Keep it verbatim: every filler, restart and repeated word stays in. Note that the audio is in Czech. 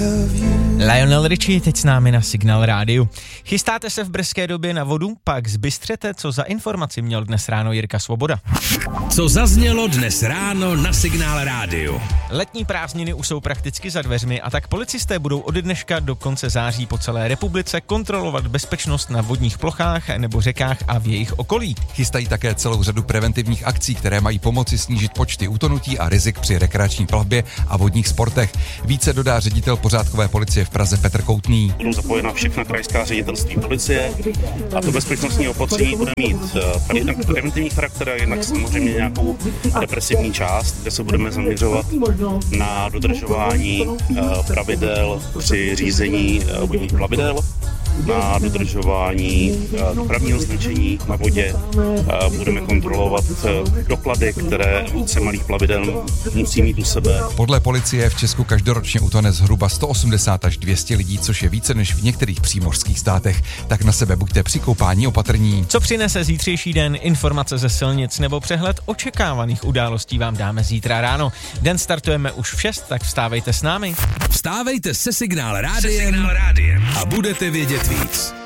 Lionel Richie teď s námi na Signál rádiu. Chystáte se v brzké době na vodu? Pak zbystřete, co za informaci měl dnes ráno Jirka Svoboda. Co zaznělo dnes ráno na Signál rádiu. Letní prázdniny už jsou prakticky za dveřmi a tak policisté budou od dneška do konce září po celé republice kontrolovat bezpečnost na vodních plochách nebo řekách a v jejich okolí. Chystají také celou řadu preventivních akcí, které mají pomoci snížit počty utonutí a rizik při rekreační plavbě a vodních sportech. Více dodá ředitel pořádkové policie v Praze Petr Koutný. Budou zapojena všechna krajská ředitelství policie a to bezpečnostní opatření bude mít jednak preventivní charakter a jednak samozřejmě nějakou represivní část, kde se budeme zaměřovat na dodržování pravidel při řízení vodních plavidel, na dodržování dopravního značení na vodě. Budeme kontrolovat doklady, které vůdce malých plavidel musí mít u sebe. Podle policie v Česku každoročně utone zhruba sto osmdesát až dvě stě lidí, což je více než v některých přímořských státech. Tak na sebe buďte při koupání opatrní. Co přinese zítřejší den, informace ze silnic nebo přehled očekávaných událostí vám dáme zítra ráno. Den startujeme už v šest, tak vstávejte s námi. Vstávejte se Signál rádiem a budete vědět víc.